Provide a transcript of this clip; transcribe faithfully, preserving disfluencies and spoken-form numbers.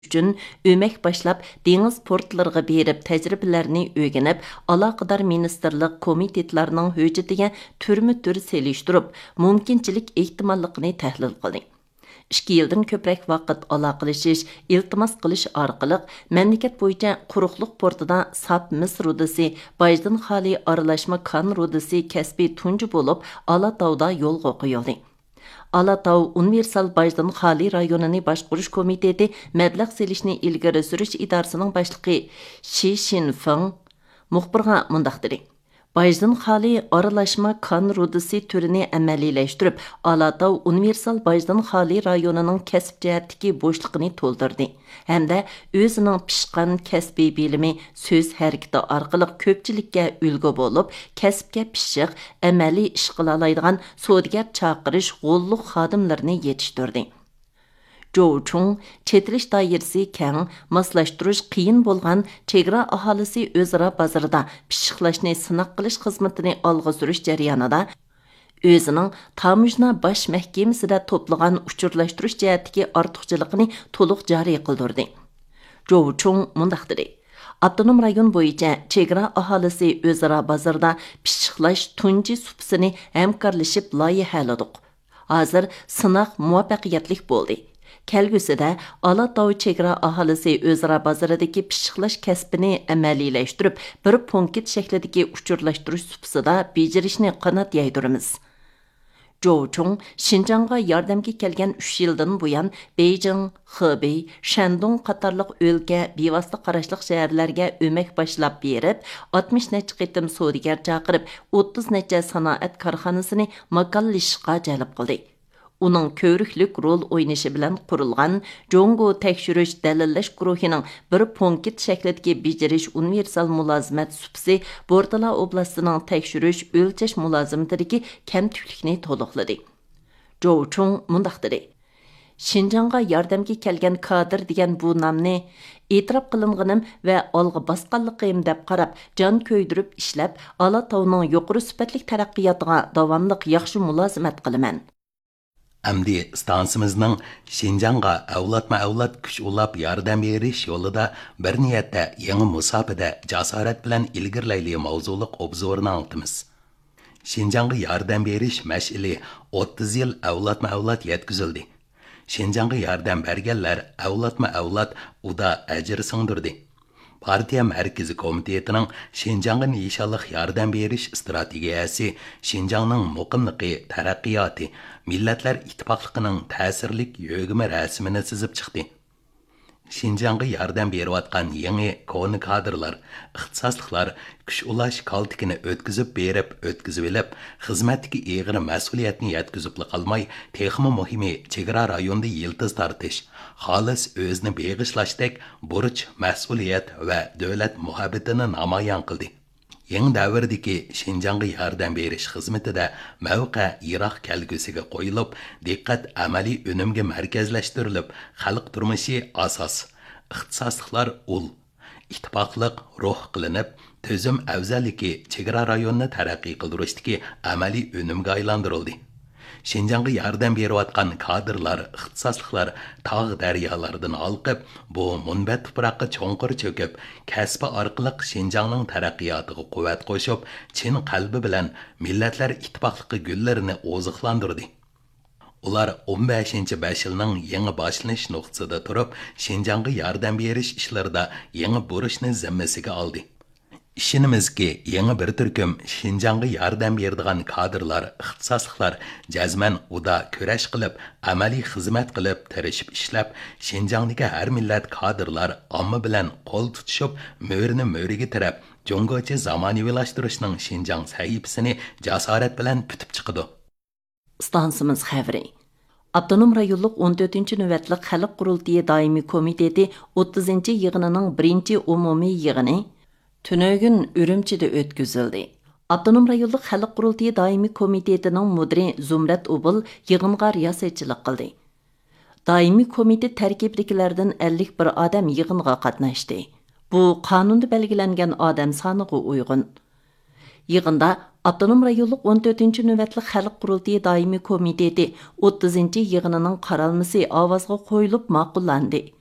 üçün ömək başlap deniz portlarına berip təcrübələrini öyrənib, alaqadar ministerlik komitetlərinin höcətiga türmü-tür selişdirib, mümkinçilik ehtimallıqını təhlil qıldı. İki yıldan köprək vaqt aloqalashish, iltimos qilish orqali mamlakat bo'yicha quruqliq portida sap mis rudasi, bajdan xoli aralashma kan rudasi kasbiy tunji bo'lib, Alatavda yo'lga qo'yildi. Alatav Universal Bajdan Xali rayonini boshqarish komiteti mablag' selishni ilgari surish idorasining boshlig'i Shi Shinfeng muxbirga mundaq dedi. Bajdan Xali aralashma kan rudasi turini amaliyleştirib, Alatav Universal Bajdan Xali rayonining kasb jihatdagi bo'shliqini to'ldirdi. Hamda o'zining pishqan kasbiy bilimi, so'z harakati orqali ko'pchilikka ulgu bo'lib, kasbga pishiq, amaliy ish qila oladigan savdogar chaqirish g'olliq xodimlarini yetishtirdi. Jo'chung chetilish doirasi keng, moslashtirish qiyin bo'lgan chegara aholisi o'zaro bozorda pishiqlashni sinoq qilish xizmatini olg'a surish jarayonida o'zining Tamujna bosh mahkamasida to'plagan uchurlashtirish jihatdagi ortiqchiligini to'liq joriy qildirdi. Jo'chung mundaq dedi: Avtonom rayon bo'yicha chegara aholisi o'zaro bozorda pishiqlash tunji supsini hamkorlashib loyihaladik. Hozir sinoq muvaffaqiyatli bo'ldi. Kelgusida Alatav chegara aholisi o'zaro bozoridagi pishiqlash kasbini amaliyleştirib, bir punkt shaklidagi uchurlashtirish supsida bejarishni qanot yaydiramiz. Jo'chung Xinjiangga yordamga kelgan uch yildan buyon Beijing, Hebei, Shandong qatorliq o'lka bevosita qarashliq shaharlarga o'mak boshlab berib, oltmish necha qitim savdogar chaqirib, o'ttiz necha sanoat korxonasini makallashishga jalb qildi. Uning ko'riklik rol o'ynashi bilan qurilgan Jongo tekshirish dalillash guruhining bir punkt shaklidagi bejarish universal mulozimat supsi Bordala oblastining tekshirish o'lchash mulozimatidagi kamtuklikni to'liqladi. Jo'chung mundaq dedi: Xinjiangga yordamga kelgan kadr degan bu nomni e'tirof qilinganim va olg'a bosqanligim deb qarab, jon ko'ydirib ishlab, Alatavning yuqori sifatli taraqqiyotiga davomli yaxshi mulozimat qilaman. Әмді станцымызның Шинжанға әвлатма-әвлат күш улап ярдам беріш yolida bir niyatda yangi musafada jasorat bilan ilgirlayli mavzuliq obzorni altimiz. Шинжанға yardım berish mash'ili o'ttiz yil әвлатма-әвлат yetkizildi. Шинжанға yardım berganlar әвлатма-әвлат uda ajr singdirdi. Partiya Mərkəzi Komitetining Şinjanğa nishonliq yordam berish strategiyasi Şinjanning muqimligi, taraqqiyoti, millatlar ittifoqligining ta'sirlik yo'g'imi rasmini chizib chiqdi. Şinjanğa yordam berayotgan yangi koni kadrlar, ixtisosliklar kuch ulash kaltikini o'tkazib berib, o'tkazib olib, xizmatdagi eg'ir mas'uliyatni yetkazib qolmay, texmi muhimi chegara rayonda yiltiz tortish, xolis o'zini beg'ishlashdek burch, mas'uliyat va davlat muhabbatini namoyon qildi. Yangi davrdagi Şinjanğa yordam berish xizmatida mavqa Iroq kelgusiga qo'yilib, diqqat amaliy unumga markazlashtirilib, xalq turmushi asos, ixtisosliklar ul, ittifoqliq ruh qilinib, tuzum afzalligi chegara rayonni taraqqiy qildirishdagi amaliy unumga aylantirildi. Şinjanğa yordam berayotgan kadrlar, ixtisosliklar tog' daryolardan olqib, bu munbat tuproqqa cho'nqir cho'kib, kasbi orqali Şinjanning taraqqiyotiga quvvat qo'shib, chin qalbi bilan millatlar ittifoqligi gullarini oziqlantirdi. Ular o'n beshinchi besh yilning yangi boshlanish nuqtasida turib, Şinjanğa yordam berish ishlarida yangi burishni zimmasiga oldi. İşinimizki yangi bir turkum Şinjanğa yordam beradigan kadrlar, ixtisosliklar jazman uda kurash qilib, amaliy xizmat qilib, tirishib ishlab, Şinjan'dagi har millat kadrlar omma bilan qo'l tutishib, mo'rini mo'riga tirab, Jongocha zamonaviylashtırishning Şinjan sahifasini jasorat bilan putib chiqdi. Stansimiz xabari. Avtonom rayonluq o'n to'rtinchi navbatlik xalq qurultiyi doimiy komiteti o'ttizinchi yig'inining birinchi umumiy yig'ini Tünögün Ürümçide ötküzüldü. Avtonom rayonluq xalq qurultiyi doimiy komitetining mudiri Zumrat Ubul yig'inga riyosatchilik qildi. Doimiy komitet tarkibidagilardan ellik bir odam yig'inga qatnashdi. Bu qonunda belgilangan odam soniga uyg'un. Yig'inda Avtonom rayonluq o'n to'rtinchi navbatlik xalq qurultiyi doimiy komiteti o'ttizinchi yig'inining qaralmasi ovozga qo'yilib ma'qullandi.